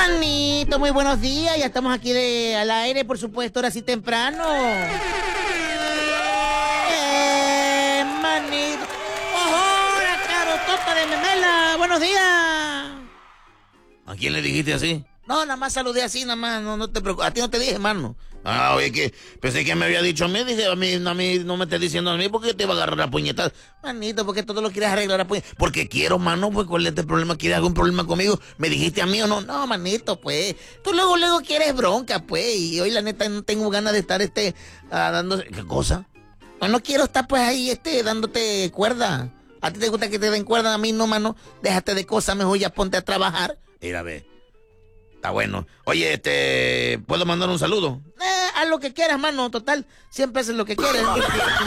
Manito, muy buenos días. Ya estamos aquí al aire, por supuesto, ahora sí temprano. Manito. ¡Ojo, la carotota de memela! ¡Buenos días! ¿A quién le dijiste así? No, nada más saludé así, nada más. No te preocupes. A ti no te dije, hermano. Ah, oye, que pensé que me había dicho a mí. Dije, a mí no me estés diciendo a mí porque te va a agarrar la puñetada. Manito, ¿por qué todo lo quieres arreglar a puñetada? Porque quiero, mano, pues, ¿cuál es este problema? ¿Quieres algún problema conmigo? ¿Me dijiste a mí o no? No, manito, pues. Tú luego quieres bronca, pues. Y hoy, la neta, no tengo ganas de estar, dando... ¿Qué cosa? No quiero estar, pues, ahí, dándote cuerda. ¿A ti te gusta que te den cuerda? A mí no, mano. Déjate de cosas, mejor ya ponte a trabajar. Mira, ve. Está bueno. Oye, ¿puedo mandar un saludo? Haz lo que quieras, mano. Total, siempre haces lo que quieres. No.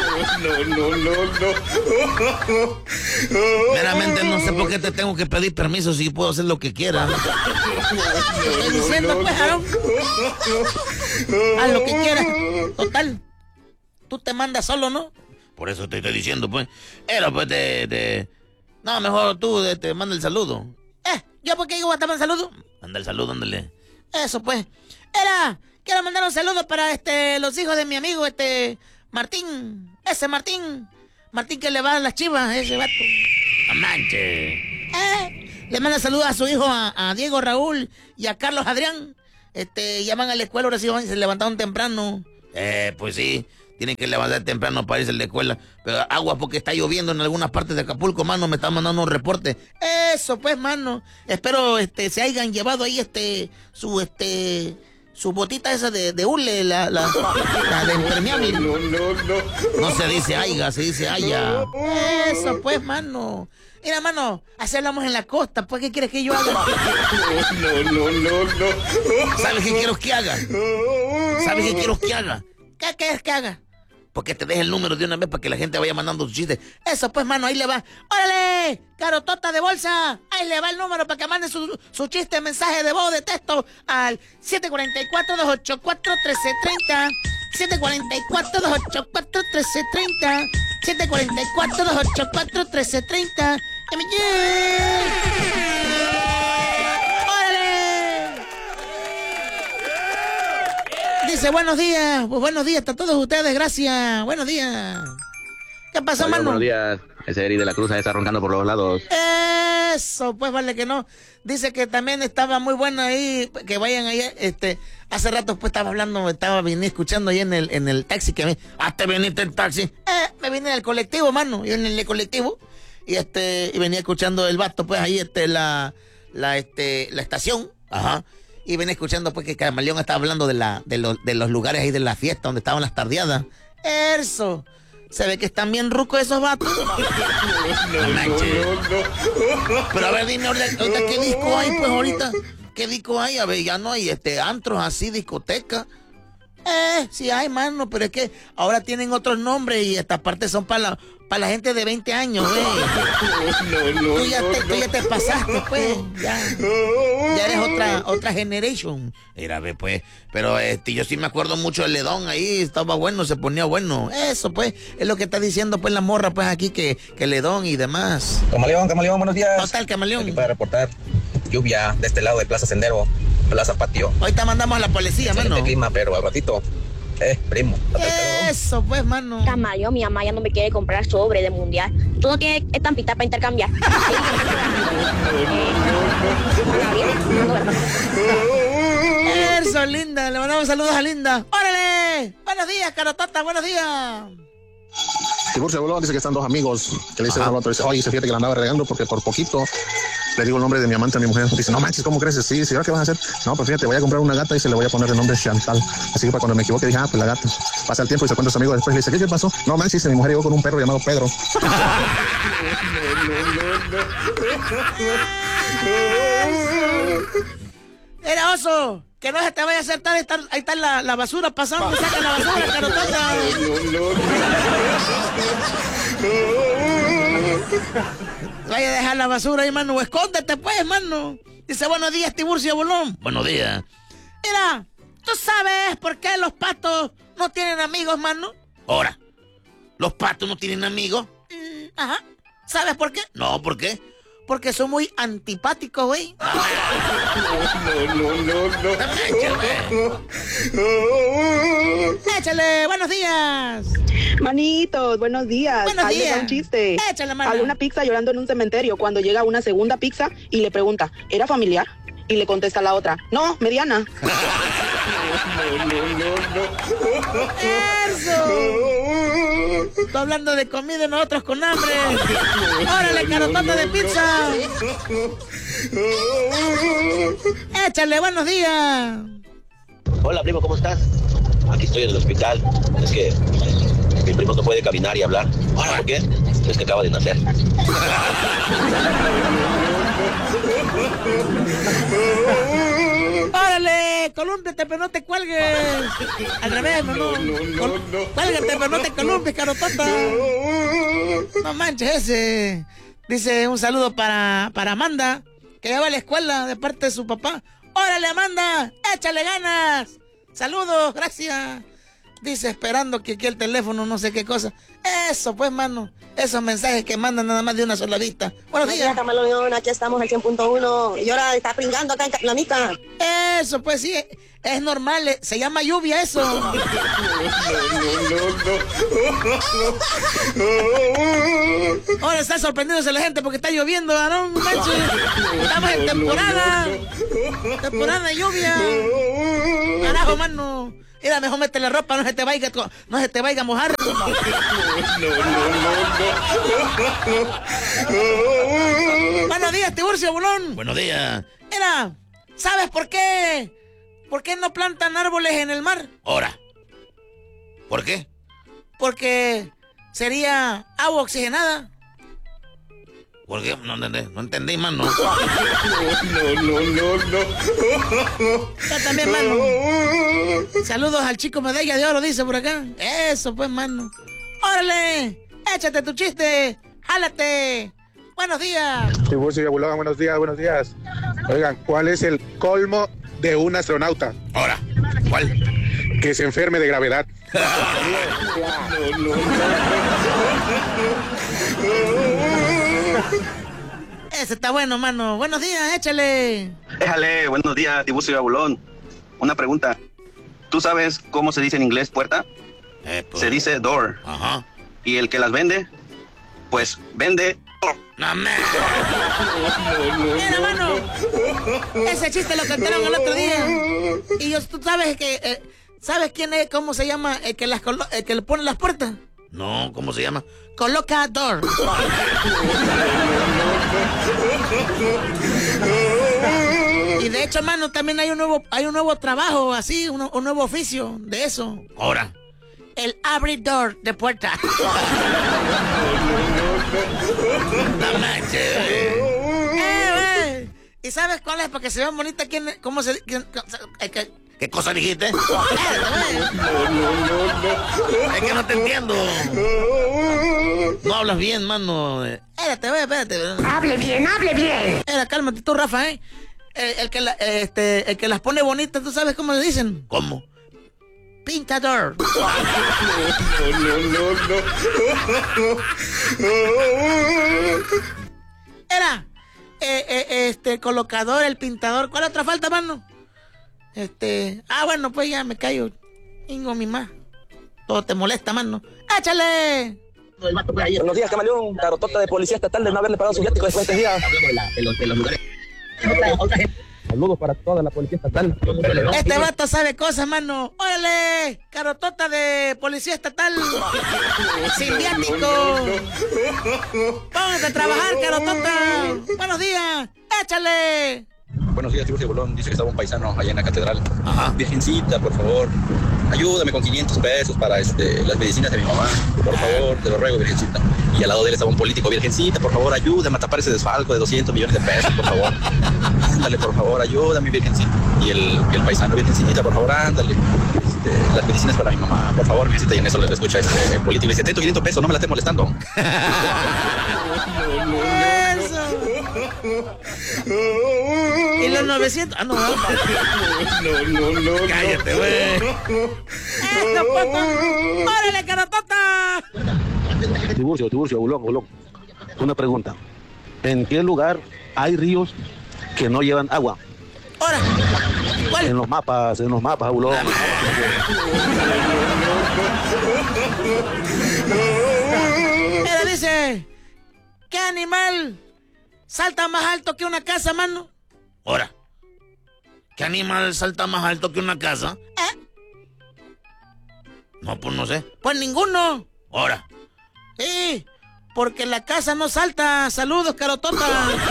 Meramente no sé por qué te tengo que pedir permiso si puedo hacer lo que quiera. Te estoy diciendo, pues, Aarón. Haz lo que quieras. Total. Tú te mandas solo, ¿no? Por eso te estoy diciendo, pues. Pero, pues, no, mejor tú te manda el saludo. ¿Yo por qué digo mandar un saludo? Manda el saludo, ándale. Eso, pues. Quiero mandar un saludo para, los hijos de mi amigo, Martín. Ese Martín. Martín que le va a las Chivas, ese vato. ¡No manches! Le manda saludos a su hijo, a Diego Raúl y a Carlos Adrián. Ya van a la escuela, ahora sí se levantaron temprano. Pues sí. Tienen que levantar temprano para irse a la escuela. Pero agua porque está lloviendo en algunas partes de Acapulco, mano. Me están mandando un reporte. Eso, pues, mano. Espero, se hayan llevado ahí, su botita esa de hule, la de impermeable. No se dice aiga, se dice haya. Eso, pues, mano. Mira, mano, así hablamos en la costa. Pues, ¿qué quieres que yo haga? No. ¿Sabes qué quiero que haga? ¿Sabes qué quiero que haga? ¿Qué quieres que haga? Porque te deje el número de una vez para que la gente vaya mandando sus chistes. Eso, pues, mano, ahí le va. ¡Órale! ¡Carotota de bolsa! Ahí le va el número para que mande su chiste, mensaje de voz, de texto al 744-284-1330. 744-284-1330. 744-284-1330. ¡Que me llegue! Dice, buenos días. Pues buenos días a todos ustedes, gracias. Buenos días. ¿Qué pasó, mano? Buenos días. Ese Eri de la Cruz está roncando por los lados. Eso, pues vale que no. Dice que también estaba muy bueno ahí, que vayan ahí, hace rato pues vine escuchando ahí en el taxi que ¿te viniste en taxi? Me vine en el colectivo, mano, yo en el colectivo, y venía escuchando el vato, pues ahí, la estación. Ajá. Y venía escuchando pues que Camaleón estaba hablando de los lugares ahí de la fiesta donde estaban las tardeadas. Eso. Se ve que están bien rucos esos vatos. No manches. Pero a ver, dime ahorita qué disco hay, pues ahorita. ¿Qué disco hay? A ver, ya no hay antros así, discoteca. Sí hay, mano, pero es que ahora tienen otros nombres y estas partes son para la gente de 20 años, güey. Tú ya te pasaste, pues. Ya eres otra generation. Mira, ve, pues. Pero yo sí me acuerdo mucho del Ledón ahí. Estaba bueno, se ponía bueno. Eso, pues. Es lo que está diciendo, pues, la morra, pues, aquí, que Ledón y demás. Camaleón, buenos días. Total, Camaleón. Aquí para reportar lluvia de este lado de Plaza Sendero, Plaza Patio. Ahorita mandamos a la policía, mano. Excelente clima, pero al ratito, primo. Eso, pues, mano. Camaleón, mi mamá ya no me quiere comprar sobre de mundial. ¿Tú no tienes estampita para intercambiar? Eso, Linda. Le mandamos saludos a Linda. ¡Órale! Buenos días, Carotota, buenos días. Tiburcio Bolón dice que están dos amigos que le dicen al otro, dice, oye, se fíjate que la andaba regando porque por poquito le digo el nombre de mi amante a mi mujer. Dice, no manches, ¿cómo creces? Sí, ¿ahora qué vas a hacer? No, pues fíjate, voy a comprar una gata y se le voy a poner el nombre Chantal. Así que para cuando me equivoque dije, pues la gata. Pasa el tiempo y se cuenta a sus amigos después y le dice, ¿qué pasó? No manches, dice, mi mujer llegó con un perro llamado Pedro. Era oso. Que no se te vaya a hacer tarde, ahí está la basura pasando, saca la basura, Carotota. Vaya a dejar la basura ahí, mano, escóndete pues, mano. Dice, buenos días, Tiburcio Bolón. Buenos días. Mira, ¿tú sabes por qué los patos no tienen amigos, mano? Ahora, ¿los patos no tienen amigos? Ajá. ¿Sabes por qué? No, ¿por qué? Porque son muy antipáticos, güey. Échale, buenos días. Manitos, buenos días. Buenos Ahí les días. va un chiste. Échale, mano. Había una pizza llorando en un cementerio cuando llega una segunda pizza y le pregunta, ¿era familiar? Y le contesta la otra, no, mediana. ¡Eso! Estoy hablando de comida y nosotros con hambre. ¡Órale, carotota de pizza! ¡Échale, buenos días! Hola, primo, ¿cómo estás? Aquí estoy en el hospital. Es que mi primo no puede caminar y hablar. Ahora, ¿por qué? Es que acaba de nacer. ¡Órale! ¡Colúmpiate, pero no te cuelgues! Al revés, no. Cuélgate, pero no te columpies, carotota. No manches ese. Dice un saludo para Amanda, que ya va a la escuela de parte de su papá. ¡Órale, Amanda! ¡Échale ganas! Saludos, gracias. Dice, esperando que aquí el teléfono, no sé qué cosa. Eso, pues, mano. Esos mensajes que mandan nada más de una sola vista. Buenos días. Camaleón, aquí estamos al 100.1. Y ahora está pringando acá en Caplanita. Eso, pues sí, es normal. Se llama lluvia eso. Ahora está sorprendiéndose la gente porque está lloviendo, varón. Estamos en temporada. Temporada de lluvia. Carajo, mano. Mira, mejor métele ropa, no se te vaya a mojar. Buenos días, Tiburcio Bulón. Buenos días. Mira, ¿sabes por qué? ¿Por qué no plantan árboles en el mar? Ahora. ¿Por qué? Porque sería agua oxigenada. ¿Por qué? No entendí, mano. Yo también, mano. Saludos al chico Medalla de Oro, dice por acá. Eso, pues, mano. ¡Órale! ¡Échate tu chiste! ¡Jálate! ¡Buenos días! Tiburcio y Abulón, buenos días. Oigan, ¿cuál es el colmo de un astronauta? Ahora. ¿Cuál? Que se enferme de gravedad. Ese está bueno, mano. Buenos días, échale. Déjale, buenos días, Tiburcio y Abulón. Una pregunta. ¿Tú sabes cómo se dice en inglés puerta? Pues. Se dice door. Ajá. ¿Y el que las vende? Pues vende... No, me... Mira, mano. Ese chiste lo cantaron el otro día. Y tú sabes que... ¿Sabes quién es? ¿Cómo se llama? El que le pone las puertas. No, ¿cómo se llama? Colocador. Y de hecho, mano, también hay un nuevo trabajo, así, un nuevo oficio de eso. Ahora. El abridor de puerta. No manches. ¿Y sabes cuál es? Para que se vean bonitas cómo se... ¿Qué cosa dijiste? Es que no te entiendo. No hablas bien, mano. Espérate. Hable bien. Cálmate tú, Rafa, el que las pone bonitas, ¿tú sabes cómo le dicen? ¿Cómo? Pintador. Era colocador, el pintador. ¿Cuál otra falta, mano? Bueno, pues ya me callo. Ingo mi más. Todo te molesta, mano. ¡Échale! Buenos días, camaleón. Carotota de policía estatal de no haberle pagado su viático después de este día. Saludos para toda la policía estatal. Este vato sabe cosas, mano. ¡Órale! Carotota de policía estatal. Sin viático. Póngate a trabajar, carotota. Buenos días. ¡Échale! Buenos días, Tiburcio Bolón. Dice que estaba un paisano allá en la catedral. Ajá. Virgencita, por favor, ayúdame con 500 pesos para las medicinas de mi mamá. Por favor, te lo ruego, Virgencita. Y al lado de él estaba un político. Virgencita, por favor, ayúdame a tapar ese desfalco de 200 millones de pesos, por favor. Ándale, por favor, ayúdame, Virgencita. Y el paisano, Virgencita, por favor, ándale. Las medicinas para mi mamá, por favor, Virgencita. Y en eso le escucha el político y le dice, te 500 pesos, no me la estés molestando. Y los 900... Ah, no. Cállate, güey. ¡Esto, puto! ¡Órale, carotota! Tiburcio, Bulón. Una pregunta. ¿En qué lugar hay ríos que no llevan agua? Ahora, ¿cuál? En los mapas, Abulón. Mira, dice, ¿qué animal salta más alto que una casa, mano? Ahora, ¿qué animal salta más alto que una casa? No, pues no sé. Pues ninguno. Ahora. Sí, porque la casa no salta. Saludos, Carotota.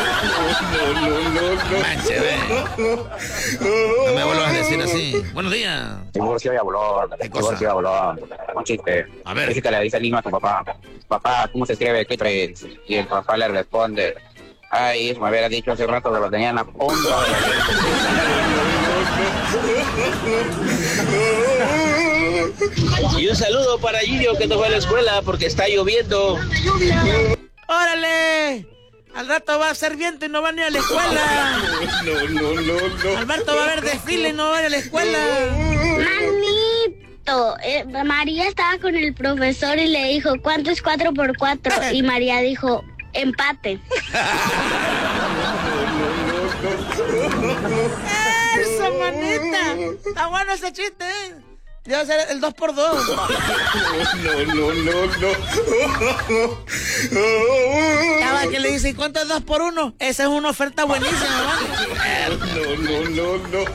Manche, ve. No me vuelvas a decir así. Buenos días. Tiburcio y Abulón. Tiburcio y Abulón. Un chiste. A ver. Dice que le dice el niño a tu papá. Papá, ¿cómo se escribe clítoris? Y el papá le responde, ay, me hubiera dicho hace rato que lo tenía en la punta de la Y un saludo para Gidio que no fue a la escuela porque está lloviendo. ¡Órale! Al rato va a ser viento y no va ni a la escuela. No. Al rato va a haber desfile y no va a ir a la escuela. Manito, María estaba con el profesor y le dijo, ¿cuánto es 4 por 4? Y María dijo, empate. ¡Eso, manita! Está bueno ese chiste, ¿eh? Debe ser el 2 por 2. Ya va, que le dice, ¿y cuánto es 2 por 1? Esa es una oferta buenísima, ¿no?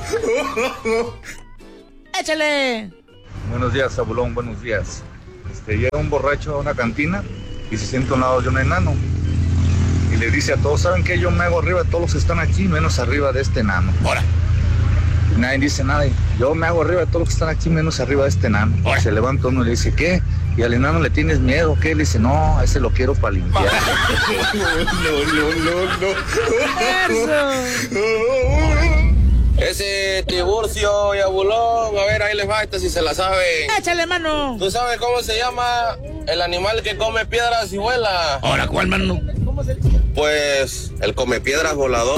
¡Échale! Buenos días, Abulón, buenos días. Llega un borracho a una cantina y se sienta a un lado de un enano. Y le dice a todos, ¿saben qué? Yo me hago arriba de todos los que están aquí, menos arriba de este enano. Ahora. Nadie dice nada. Yo me hago arriba de todos los que están aquí, menos arriba de este enano. Se levanta uno y le dice, ¿qué? Y al enano le tienes miedo, ¿qué? Le dice, no, a ese lo quiero para limpiar. Ese Tiburcio y Abulón, a ver, ahí les va esta si se la saben. ¡Échale, mano! ¿Tú sabes cómo se llama el animal que come piedras y vuela? Ahora, ¿cuál, mano? Pues el come piedras volador.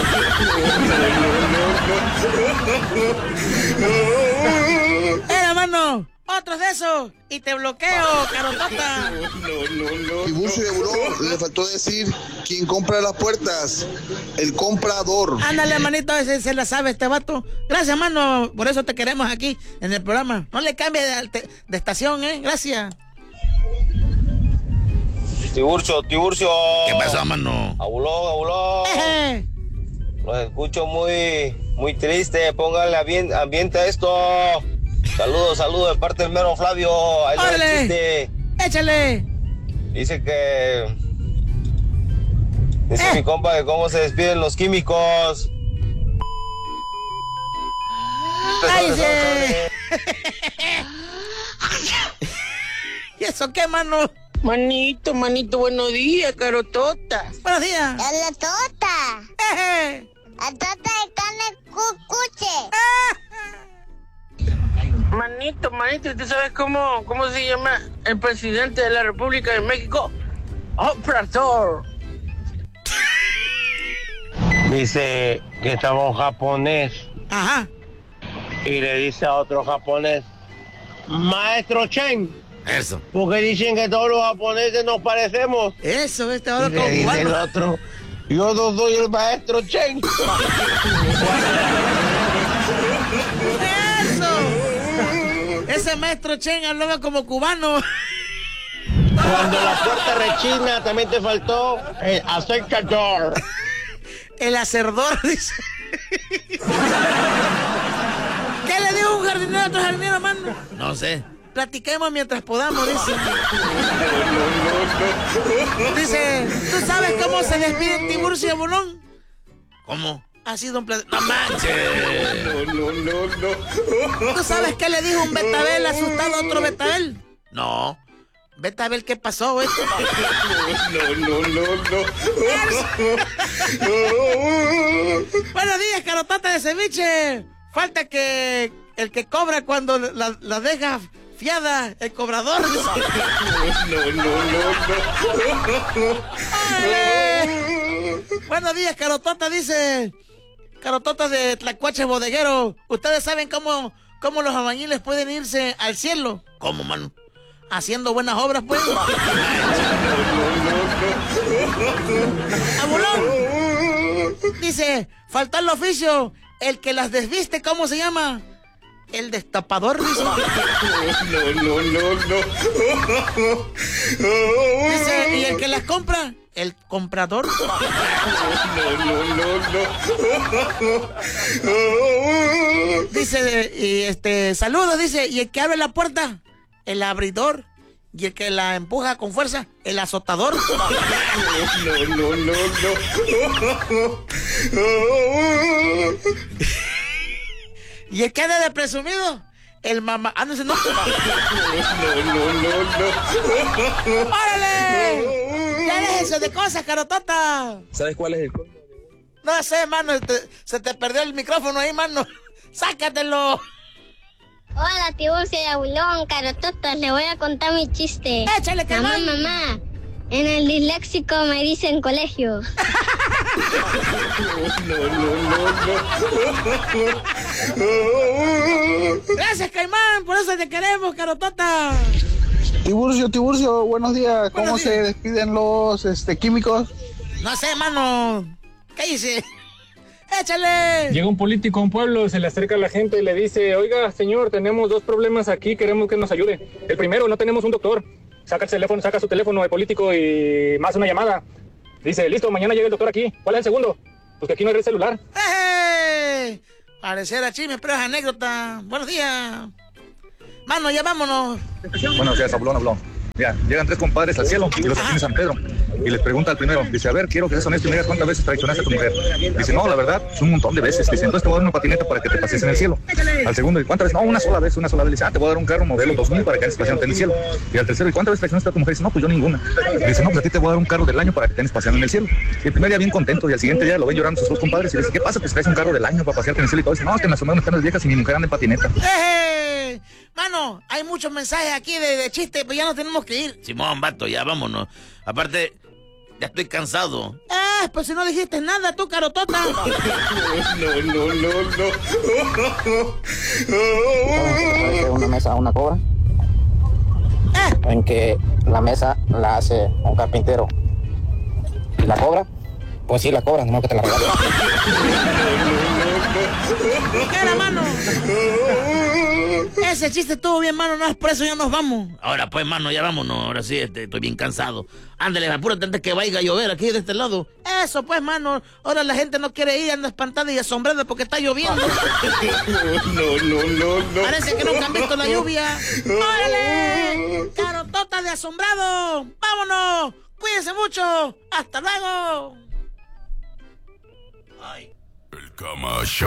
¡Era, mano! ¡Otros de esos! ¡Y te bloqueo, Carotota! Tiburcio y Abulón, le faltó decir quién compra las puertas, el comprador. Ándale, manito, ese se la sabe este vato. Gracias, mano, por eso te queremos aquí en el programa. No le cambies de estación, Gracias. Tiburcio. ¿Qué pasó, mano? Abulón. Los escucho muy triste. Póngale ambiente a esto. Saludos de parte del mero Flavio. Ahí ¡órale! ¡Échale! Dice mi compa que cómo se despiden los químicos. ¡Ay, sí! ¿Y eso qué, mano? Manito, buenos días, Carotota. Buenos días. ¡La tota! ¡La tota de carne cucuche! Manito, ¿tú sabes cómo se llama el presidente de la República de México? Obrador. Dice que estaba un japonés. Ajá. Y le dice a otro japonés, Maestro Chen. Eso. Porque dicen que todos los japoneses nos parecemos. Eso, ahora como dice el otro, yo no soy el Maestro Chen. Ese Maestro Chen hablaba como cubano. Cuando la puerta rechina, también te faltó el acercador. El hacerdor, dice. ¿Qué le dijo un jardinero a otro jardinero, mano? No sé. Platiquemos mientras podamos, dice. Dice, ¿tú sabes cómo se despiden Tiburcio y Abulón? ¿Cómo? Ha sido un placer. ¡No manches! ¿Tú sabes qué le dijo un Betabel asustado a otro Betabel? No. Betabel, ¿qué pasó, esto? Buenos días, Carotata de ceviche. Falta que el que cobra cuando la deja fiada, el cobrador. Buenos días, Carotota, dice. Carotota de Tlacuache Bodeguero. ¿Ustedes saben cómo los albañiles pueden irse al cielo? ¿Cómo, mano? Haciendo buenas obras, pues. Abulón. Dice, faltó el oficio. El que las desviste, ¿cómo se llama? El destapador, dice. No. Dice, ¿y el que las compra? El comprador. No. Dice, y saludos, dice, ¿y el que abre la puerta? El abridor. ¿Y el que la empuja con fuerza? El azotador. No. ¿Y el que anda de presumido? El mamá... Ah, no. No. ¡Órale! Ya déjese de cosas, carotota. ¿Sabes cuál es el colmo? No sé, mano, se te perdió el micrófono ahí, mano. ¡Sácatelo! Hola, Tiburcio y Abulón, carototas, le voy a contar mi chiste. ¡Échale, cabrón! Mamá, en el disléxico me dicen colegio. No. Gracias, Caimán, por eso te queremos, carotota. Tiburcio, buenos días. ¿Cómo se despiden los químicos? No sé, mano. ¿Qué dice? ¡Échale! Llega un político a un pueblo, se le acerca a la gente y le dice: oiga, señor, tenemos 2 problemas aquí, queremos que nos ayude. El primero, no tenemos un doctor. Saca su teléfono de político y más una llamada. Dice: listo, mañana llega el doctor aquí. ¿Cuál es el segundo? Pues que aquí no hay red celular. ¡Eh! Pareciera chisme, pero es anécdota. Buenos días. Mano, ya vámonos. Buenos días, Abulón. Ya, llegan 3 compadres al cielo y los tiene San Pedro. Y les pregunta al primero, dice: a ver, quiero que seas honesto y me digas cuántas veces traicionaste a tu mujer. Dice: no, la verdad, es un montón de veces. Dice: entonces te voy a dar una patineta para que te pases en el cielo. Al segundo, ¿y cuántas veces? No, una sola vez. Dice: te voy a dar un carro modelo 2000 para que andes paseando en el cielo. Y al tercero, ¿y cuántas veces traicionaste a tu mujer? Dice: no, pues yo ninguna. Dice: no, pues a ti te voy a dar un carro del año para que te andes paseando en el cielo. Y el primer día bien contento, y al siguiente día lo ven llorando sus 2 compadres y le dice: ¿qué pasa? Pues traes un carro del año para pasearte en el cielo y todo. Dice: no, es que me asomaron unas viejas y mi mujer anda en patineta. Mano, hay muchos mensajes aquí de chiste, pero ya nos tenemos que ir. Simón, vato, ya vámonos. Aparte, ya estoy cansado. Pues si no dijiste nada, tú, carotota. No. Una mesa a una cobra. En que la mesa la hace un carpintero. ¿Y la cobra? Pues sí, la cobra, no que te la regalo. ¿Qué era, mano? Ese chiste estuvo bien, mano, no es por eso ya nos vamos. Ahora pues, mano, ya vámonos. Ahora sí, estoy bien cansado. Ándale, apúrate antes que vaya a llover aquí de este lado. Eso pues, mano. Ahora la gente no quiere ir, anda espantada y asombrada porque está lloviendo. No. Parece que nunca han visto la lluvia. ¡Órale! ¡Carotota de asombrado! ¡Vámonos! ¡Cuídense mucho! ¡Hasta luego! El Cama Show.